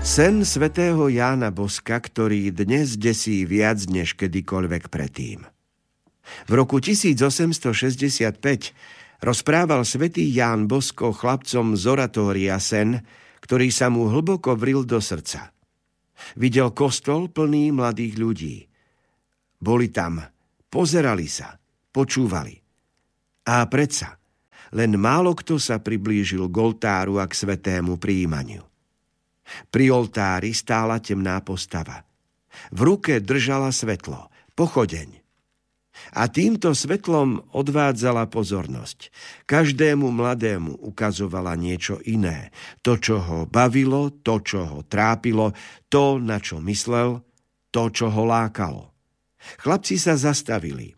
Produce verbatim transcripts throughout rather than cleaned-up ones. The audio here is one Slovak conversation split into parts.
Sen svätého Jána Boska, ktorý dnes desí viac než kedykoľvek predtým. V roku tisíc osemsto šesťdesiatpäť rozprával svätý Ján Bosko chlapcom z oratória sen, ktorý sa mu hlboko vril do srdca. Videl kostol plný mladých ľudí. Boli tam, pozerali sa, počúvali. A predsa, len málo kto sa priblížil k oltáru a k svätému prijímaniu. Pri oltári stála temná postava. V ruke držala svetlo, pochodeň. A týmto svetlom odvádzala pozornosť. Každému mladému ukazovala niečo iné. To, čo ho bavilo, to, čo ho trápilo, to, na čo myslel, to, čo ho lákalo. Chlapci sa zastavili.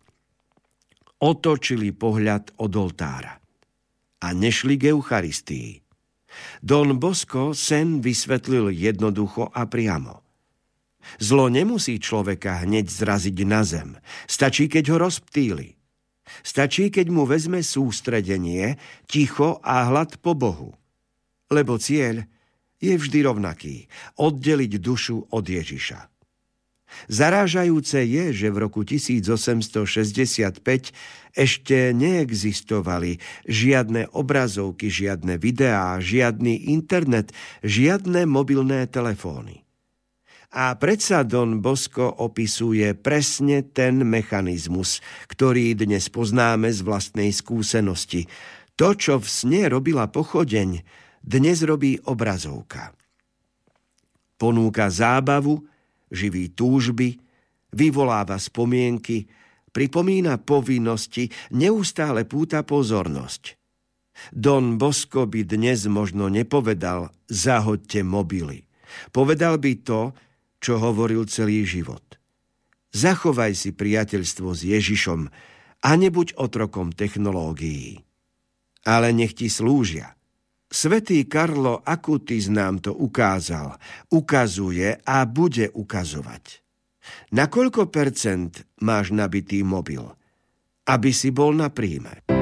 Otočili pohľad od oltára. A nešli k Eucharistii. Don Bosco sen vysvetlil jednoducho a priamo. Zlo nemusí človeka hneď zraziť na zem. Stačí, keď ho rozptýli. Stačí, keď mu vezme sústredenie, ticho a hlad po Bohu. Lebo cieľ je vždy rovnaký. Oddeliť dušu od Ježiša. Zarážajúce je, že v roku tisíc osemsto šesťdesiatpäť ešte neexistovali žiadne obrazovky, žiadne videá, žiadny internet, žiadne mobilné telefóny. A predsa Don Bosco opisuje presne ten mechanizmus, ktorý dnes poznáme z vlastnej skúsenosti. To, čo v sne robila pochodeň, dnes robí obrazovka. Ponúka zábavu, živí túžby, vyvoláva spomienky, pripomína povinnosti, neustále púta pozornosť. Don Bosco by dnes možno nepovedal zahoďte mobily. Povedal by to, čo hovoril celý život. Zachovaj si priateľstvo s Ježišom a nebuď otrokom technológií. Ale nech ti slúžia. Svätý Karlo Acutis nám to ukázal, ukazuje a bude ukazovať. Na koľko percent máš nabitý mobil, aby si bol na príjme?